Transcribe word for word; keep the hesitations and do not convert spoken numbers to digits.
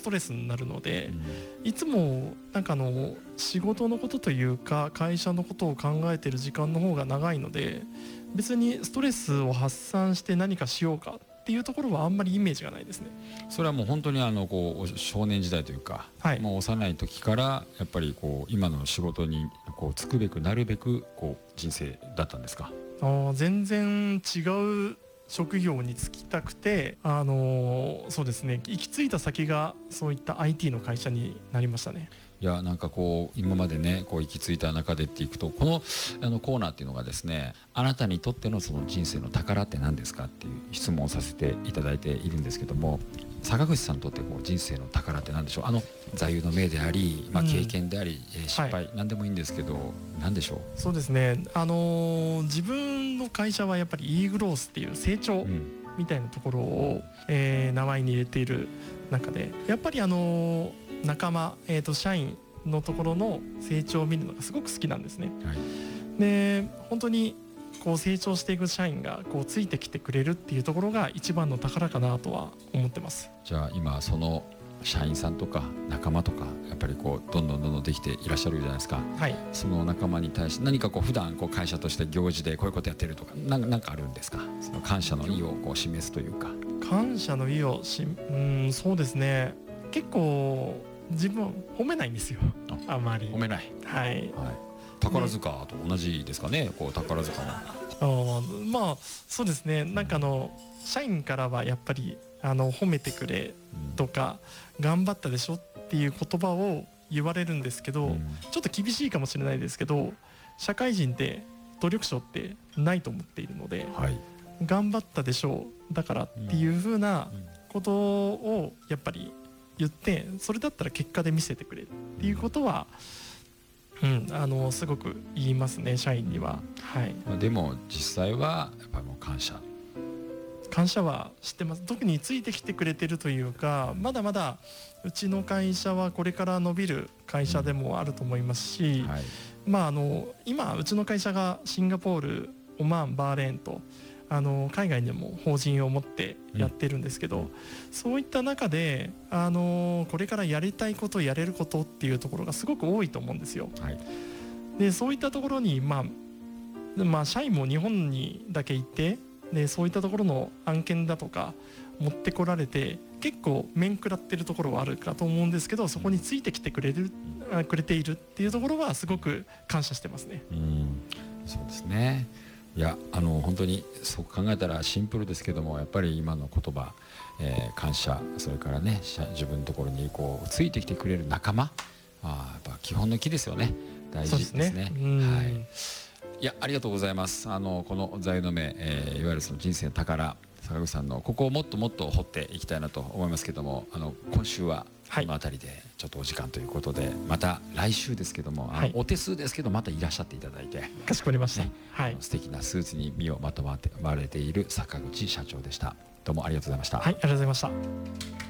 トレスになるので、うん、いつもなんかあの仕事のことというか会社のことを考えている時間の方が長いので、別にストレスを発散して何かしようかっていうところはあんまりイメージがないですね。 それはもう本当にあのこう少年時代というか、はい、もう幼い時からやっぱりこう今の仕事にこう就くべくなるべくこう人生だったんですか？ あ、全然違う職業に就きたくて、あのー、そうですね、行き着いた先がそういった アイティー の会社になりましたね。 いや、なんかこう今までねこう行き着いた中でっていくと、このあのコーナーっていうのがですね、あなたにとってのその人生の宝って何ですかっていう質問をさせていただいているんですけども、坂口さんにとってこう人生の宝って何でしょう？あの座右の銘であり、まあ、経験であり、うん、えー、失敗、はい、何でもいいんですけど何でしょう？ そうですね、あのー、自分の会社はやっぱり e グロースっていう成長みたいなところを、えー、名前に入れている中で、やっぱりあのー仲間、えーと、社員のところの成長を見るのがすごく好きなんですね、はい、で本当にこう成長していく社員がこうついてきてくれるっていうところが一番の宝かなとは思ってます。 じゃあ今その社員さんとか仲間とかやっぱりこうどんどんどんどんできていらっしゃるじゃないですか、はい、その仲間に対して何かこう普段こう会社として行事でこういうことやってるとか何かあるんですか？その感謝の意をこう示すというか。 感謝の意をし、うん、そうですね、結構自分褒めないんですよ。 あ, あまり褒めない、 はい、はい、 宝塚と同じですかね、こう宝塚の。 あ、まあそうですね、なんかあの社員からはやっぱりあの褒めてくれとか、うん、頑張ったでしょっていう言葉を言われるんですけど、うん、ちょっと厳しいかもしれないですけど、社会人って努力賞ってないと思っているので、はい、頑張ったでしょうだからっていう風なことをやっぱり言って、それだったら結果で見せてくれっていうことは、うん、あのすごく言いますね、社員には。はい、 でも実際はやっぱりもう感謝感謝はしてます。特についてきてくれてるというか、まだまだうちの会社はこれから伸びる会社でもあると思いますし、うん、はい、まあ、あの今うちの会社がシンガポール、オマーン、バーレーンとあの海外にも法人を持ってやってるんですけど、うん、そういった中であのこれからやりたいこと、やれることっていうところがすごく多いと思うんですよ、はい、でそういったところに、まあ、まあ社員も日本にだけいて、でそういったところの案件だとか持ってこられて結構面食らってるところはあるかと思うんですけど、そこについてきてくれる、うん、くれているっていうところはすごく感謝してますね。 うん、そうですね。いや、あの本当にそう考えたらシンプルですけども、やっぱり今の言葉、えー、感謝、それからね自分のところにこうついてきてくれる仲間、あやっぱ基本の木ですよね。大事ですね。 そうですね。 はい、いや、ありがとうございます。あのこの座右の銘、えー、いわゆるその人生の宝、坂口さんのここをもっともっと掘っていきたいなと思いますけども、あの今週はこの辺りでちょっとお時間ということで、はい、また来週ですけども、はい、お手数ですけどまたいらっしゃっていただいて、 かしこまりました、ね、 はい、素敵なスーツに身をまとまってまれている坂口社長でした。どうもありがとうございました。 はい、ありがとうございました。